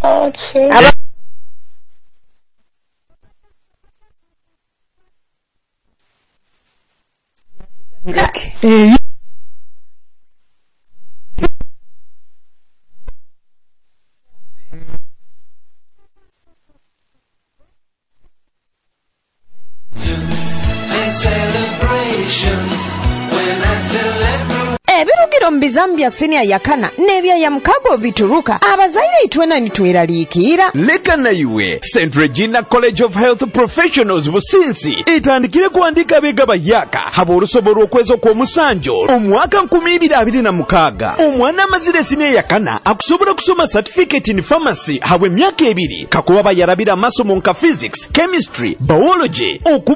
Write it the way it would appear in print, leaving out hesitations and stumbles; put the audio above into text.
Okay. Ebirugiro mbizambya senior yakana nebya ya mkago bituruka abazaire itwena nitweraliikira leka na iwe St. Regina College of Health Professionals Businsi itandikire kuandika bega bayaka haba olusobora okwezo kw'omusanjo omwaka 2026 omwana amazire senior yakana akusobola kusoma certificate in pharmacy habwe emyaka 2 kakuba bayarabira amasomo nka physics, chemistry, biology